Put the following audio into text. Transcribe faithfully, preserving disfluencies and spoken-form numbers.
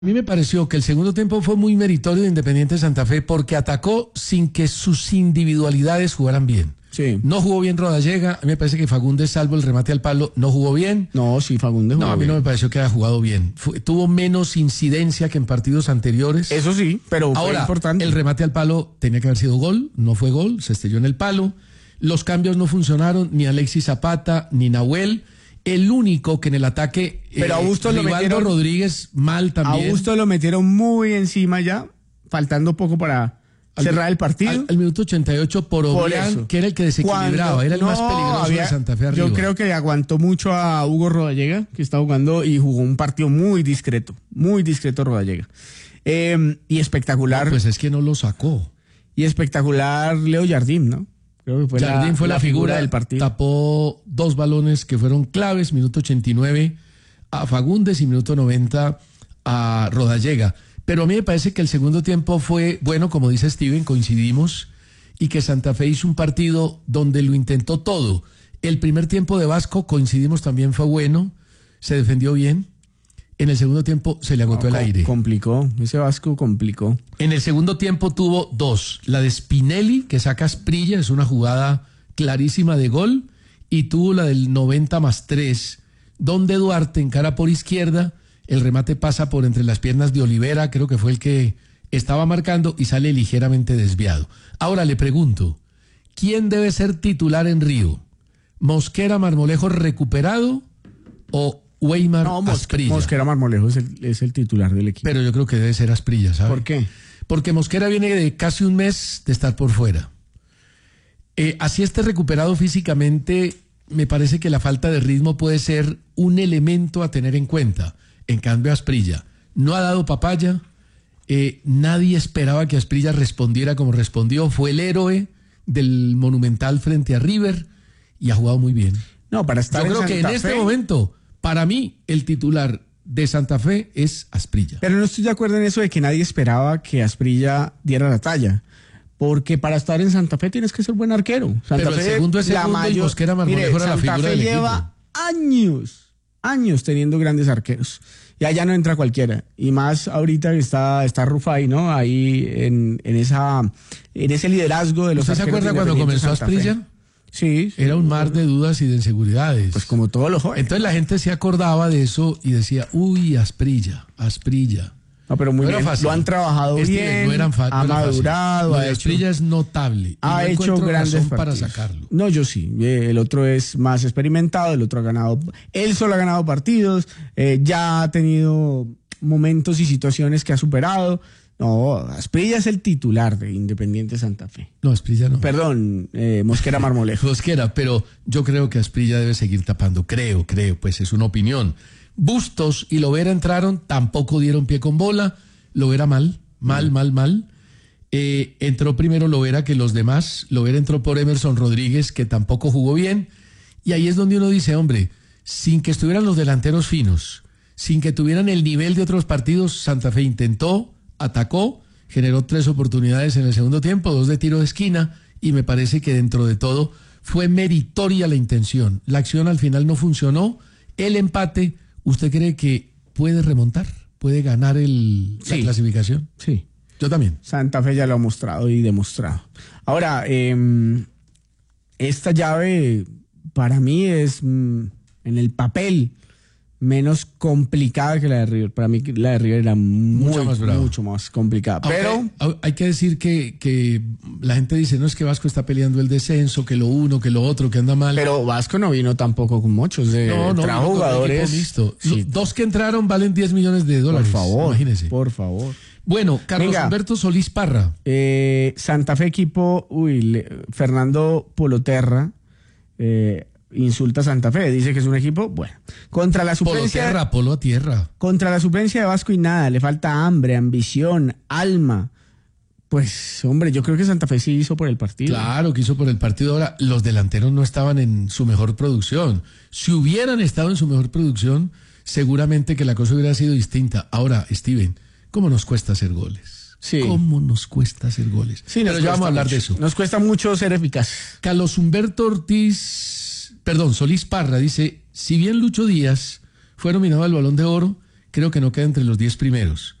A mí me pareció que el segundo tiempo fue muy meritorio de Independiente Santa Fe porque atacó sin que sus individualidades jugaran bien. Sí. No jugó bien Rodallega, a mí me parece que Fagundes, salvo el remate al palo, no jugó bien. No, sí, Fagundes jugó No, a mí bien. no me pareció que haya jugado bien. Fue- tuvo menos incidencia que en partidos anteriores. Eso sí, pero fue Ahora, importante. el remate al palo tenía que haber sido gol, no fue gol, se estrelló en el palo. Los cambios no funcionaron, ni Alexis Zapata, ni Nahuel. El único que en el ataque, Pero a Bustos lo Rivaldo metieron- Rodríguez mal A también. Augusto lo metieron muy encima ya, faltando poco para Al- cerrar el partido. Al, al minuto ochenta y ocho por Por Oblián, eso. que era el que desequilibraba, Cuando- era el no, más peligroso había- de Santa Fe arriba. Yo creo que aguantó mucho a Hugo Rodallega, que está jugando y jugó un partido muy discreto, muy discreto Rodallega. Eh, y espectacular, Pues es que no lo sacó. y espectacular Leo Jardín, ¿no? Creo que fue Jardín la, fue la, figura del partido. Tapó dos balones que fueron claves, minuto ochenta y nueve a Fagundes y minuto noventa a Rodallega. Pero a mí me parece que el segundo tiempo fue bueno, como dice Steven, coincidimos, y que Santa Fe hizo un partido donde lo intentó todo. El primer tiempo de Vasco, coincidimos, también fue bueno, se defendió bien. En el segundo tiempo se le agotó No, el com- aire. Complicó, ese Vasco complicó. En el segundo tiempo tuvo dos. La de Spinelli, que saca a Asprilla, es una jugada clarísima de gol. Y tuvo la del noventa más tres, donde Duarte encara por izquierda. El remate pasa por entre las piernas de Olivera, creo que fue el que estaba marcando, y sale ligeramente desviado. Ahora le pregunto, ¿quién debe ser titular en Río? ¿Mosquera Marmolejo recuperado o Weimar No, Mos- Asprilla? Mosquera Marmolejo es el, es el titular del equipo. Pero yo creo que debe ser Asprilla, ¿sabe? ¿Por qué? Porque Mosquera viene de casi un mes de estar por fuera. Eh, así esté recuperado físicamente, me parece que la falta de ritmo puede ser un elemento a tener en cuenta. En cambio, Asprilla no ha dado papaya. Eh, nadie esperaba que Asprilla respondiera como respondió. Fue el héroe del Monumental frente a River y ha jugado muy bien. No, para estar Yo en creo que en Santa este Fe- momento, para mí, el titular de Santa Fe es Asprilla. Pero no estoy de acuerdo en eso de que nadie esperaba que Asprilla diera la talla. Porque para estar en Santa Fe tienes que ser buen arquero. Santa Pero el Fe, segundo es la segundo y mayor- Mosquera Marmolejo Mire, era la Santa figura Fe del lleva años, años teniendo grandes arqueros. Y allá no entra cualquiera. Y más ahorita que está, está Rufai, ¿no? Ahí en, en esa, en ese liderazgo de los ¿Usted se arqueros acuerda de cuando Independiente comenzó Santa Fe. Asprilla? Sí, sí. Era un mar de dudas y de inseguridades. Pues como todos los jóvenes. Entonces la gente se acordaba de eso y decía, uy, Asprilla, Asprilla. No, pero muy No era bien. fácil. Lo han trabajado Este, bien. no eran fa- no ha era fácil. madurado, Lo ha de hecho. Asprilla es notable. y Ha no hecho encuentro grandes razón para partidos. sacarlo. No, yo sí. Eh, El otro es más experimentado, el otro ha ganado. Él solo ha ganado partidos, eh, ya ha tenido momentos y situaciones que ha superado. No, Asprilla es el titular de Independiente Santa Fe. No, Asprilla no. Perdón, eh, Mosquera Marmolejo. Mosquera, pero yo creo que Asprilla debe seguir tapando. Creo, creo, pues es una opinión. Bustos y Lovera entraron, tampoco dieron pie con bola. Lovera mal, mal, mal, mal. Eh, entró primero Lovera que los demás. Lovera entró por Emerson Rodríguez, que tampoco jugó bien. Y ahí es donde uno dice, hombre, sin que estuvieran los delanteros finos, sin que tuvieran el nivel de otros partidos, Santa Fe intentó, atacó, generó tres oportunidades en el segundo tiempo, dos de tiro de esquina, y me parece que dentro de todo fue meritoria la intención. La acción al final no funcionó. El empate, ¿usted cree que puede remontar? ¿Puede ganar el, la Sí. clasificación? Sí. Yo también. Santa Fe ya lo ha mostrado y demostrado. Ahora, eh, esta llave para mí es mm, en el papel menos complicada que la de River. Para mí la de River era muy, Mucho más brava. mucho más complicada. Pero Aunque hay que decir que, que la gente dice, no, es que Vasco está peleando el descenso, que lo uno, que lo otro, que anda mal. Pero Vasco no vino tampoco con muchos. De, no, no, trajo vino con un jugadores. equipo mixto. Sí, Dos que entraron valen diez millones de por dólares. favor, Imagínese. por favor. Bueno, Carlos Venga. Humberto Solís Parra. Eh, Santa Fe equipo, uy, le- Fernando Poloterra eh, insulta a Santa Fe, dice que es un equipo, bueno, contra la Polo suplencia, tierra, polo a tierra. contra la suplencia de Vasco y nada, le falta hambre, ambición, alma. Pues, hombre, yo creo que Santa Fe sí hizo por el partido. Claro, que hizo por el partido. Ahora, los delanteros no estaban en su mejor producción. Si hubieran estado en su mejor producción, seguramente que la cosa hubiera sido distinta. Ahora, Steven, ¿cómo nos cuesta hacer goles? Sí. ¿Cómo nos cuesta hacer goles? Sí, nos Pero ya cuesta vamos a hablar mucho. de eso. Nos cuesta mucho ser eficaz. Carlos Humberto Ortiz, perdón, Solís Parra dice, si bien Lucho Díaz fue nominado al Balón de Oro, creo que no queda entre los diez primeros.